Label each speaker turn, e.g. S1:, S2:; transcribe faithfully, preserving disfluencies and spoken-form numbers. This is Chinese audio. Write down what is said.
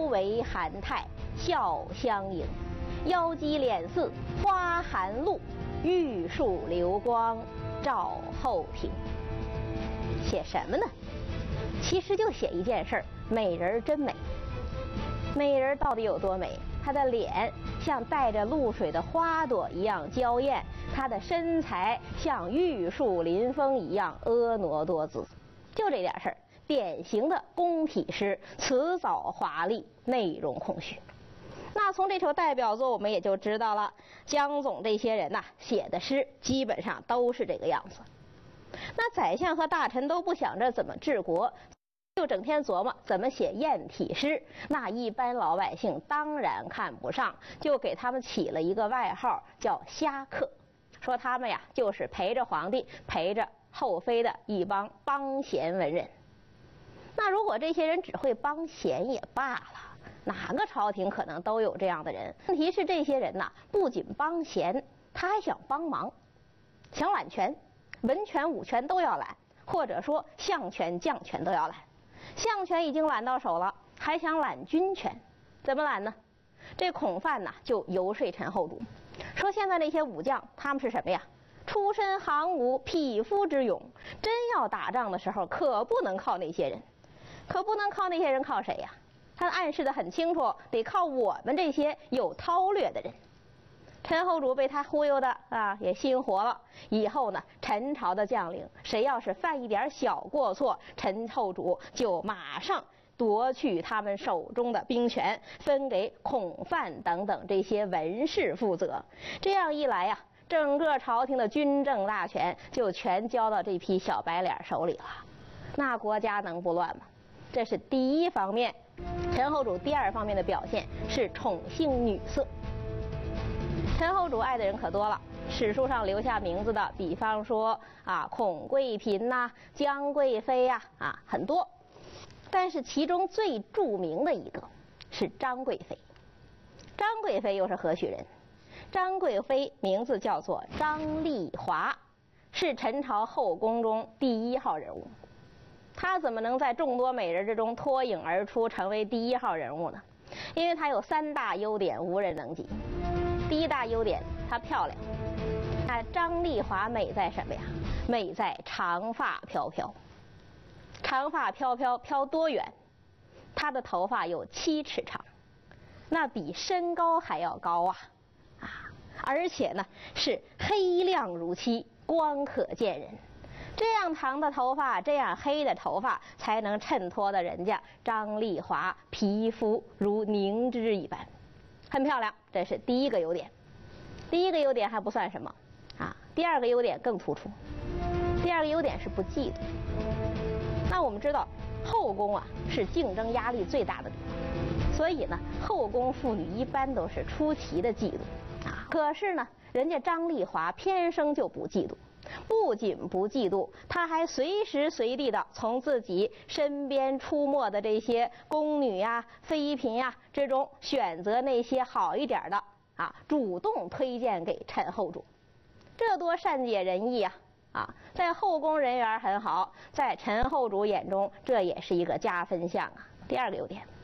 S1: 为韩泰，笑相迎。腰肌脸似花含露，玉树流光照后庭。写什么呢？其实就写一件事儿：美人真美。美人到底有多美？她的脸像带着露水的花朵一样娇艳，她的身材像玉树临风一样婀娜多姿。就这点事儿，典型的宫体诗，辞藻华丽，内容空虚。那从这首代表作我们也就知道了，江总这些人呐、啊、写的诗基本上都是这个样子。那宰相和大臣都不想着怎么治国，就整天琢磨怎么写艳体诗。那一般老百姓当然看不上，就给他们起了一个外号叫侠客，说他们呀就是陪着皇帝陪着后妃的一帮帮闲文人。那如果这些人只会帮闲也罢了，哪个朝廷可能都有这样的人。问题是这些人呐、啊，不仅帮闲，他还想帮忙，想揽权，文权武权都要揽，或者说相权将权都要揽。相权已经揽到手了，还想揽军权，怎么揽呢？这孔范呐就游说陈后主，说现在那些武将他们是什么呀？出身行伍，匹夫之勇，真要打仗的时候可不能靠那些人，可不能靠那些人，靠谁呀？他暗示得很清楚，得靠我们这些有韬略的人。陈后主被他忽悠的啊，也心活了。以后呢，陈朝的将领谁要是犯一点小过错，陈后主就马上夺去他们手中的兵权，分给孔范等等这些文士负责。这样一来呀、啊，整个朝廷的军政大权就全交到这批小白脸手里了。那国家能不乱吗？这是第一方面。陈后主第二方面的表现是宠幸女色。陈后主爱的人可多了，史书上留下名字的，比方说啊孔贵嫔呐、啊、江贵妃呀 啊, 啊很多，但是其中最著名的一个是张贵妃。张贵妃又是何许人？张贵妃名字叫做张丽华，是陈朝后宫中第一号人物。她怎么能在众多美人之中脱颖而出，成为第一号人物呢？因为她有三大优点，无人能及。第一大优点，她漂亮。那张丽华美在什么呀？美在长发飘飘。长发飘飘飘多远？她的头发有七尺长，那比身高还要高啊啊！而且呢是黑亮如漆，光可见人。这样长的头发，这样黑的头发，才能衬托的人家张丽华皮肤如凝脂一般，很漂亮。这是第一个优点。第一个优点还不算什么啊，第二个优点更突出。第二个优点是不嫉妒。那我们知道后宫啊是竞争压力最大的地方，所以呢后宫妇女一般都是出奇的嫉妒啊。可是呢人家张丽华天生就不嫉妒。不仅不嫉妒，他还随时随地的从自己身边出没的这些宫女呀、妃嫔呀之中选择那些好一点的啊，主动推荐给陈后主，这多善解人意啊！啊，在后宫人缘很好，在陈后主眼中这也是一个加分项啊。第二个优点。